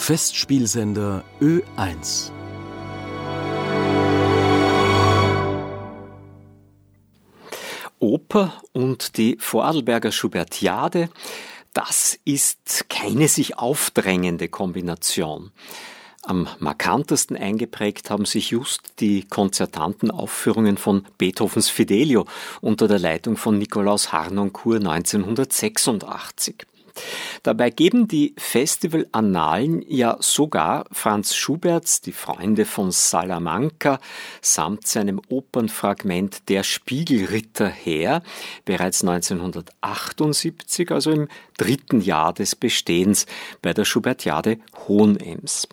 Festspielsender Ö1. Oper und die Vorarlberger Schubertiade, das ist keine sich aufdrängende Kombination. Am markantesten eingeprägt haben sich just die konzertanten Aufführungen von Beethovens Fidelio unter der Leitung von Nikolaus Harnoncourt 1986. Dabei geben die Festivalannalen ja sogar Franz Schuberts Die Freunde von Salamanca samt seinem Opernfragment Der Spiegelritter her, bereits 1978, also im 3. Jahr des Bestehens bei der Schubertiade Hohenems.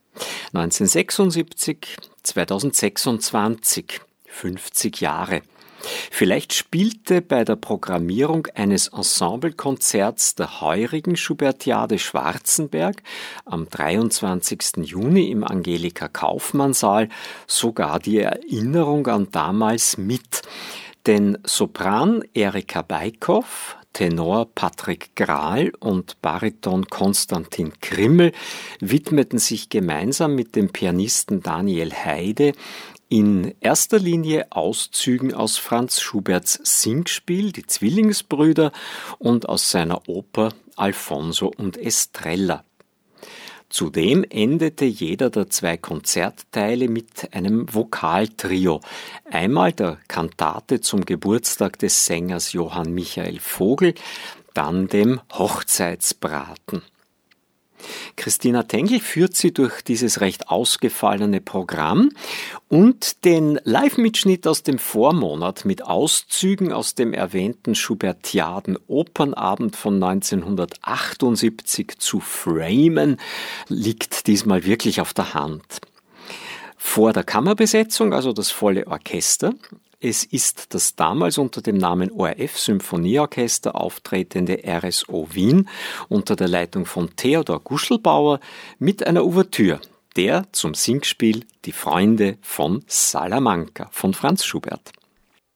1976, 2026, 50 Jahre. Vielleicht spielte bei der Programmierung eines Ensemblekonzerts der heurigen Schubertiade Schwarzenberg am 23. Juni im Angelika-Kaufmann-Saal sogar die Erinnerung an damals mit. Denn Sopran Erika Beikow, Tenor Patrick Grahl und Bariton Konstantin Krimmel widmeten sich gemeinsam mit dem Pianisten Daniel Heide in erster Linie Auszügen aus Franz Schuberts Singspiel Die Zwillingsbrüder und aus seiner Oper Alfonso und Estrella. Zudem endete jeder der 2 Konzertteile mit einem Vokaltrio. Einmal der Kantate zum Geburtstag des Sängers Johann Michael Vogel, dann dem Hochzeitsbraten. Christina Tengl führt sie durch dieses recht ausgefallene Programm und den Live-Mitschnitt aus dem Vormonat mit Auszügen aus dem erwähnten Schubertiaden-Opernabend von 1978 zu framen, liegt diesmal wirklich auf der Hand. Vor der Kammerbesetzung, also das volle Orchester. Es ist das damals unter dem Namen ORF Symphonieorchester auftretende RSO Wien unter der Leitung von Theodor Guschelbauer mit einer Ouvertüre, der zum Singspiel Die Freunde von Salamanca von Franz Schubert.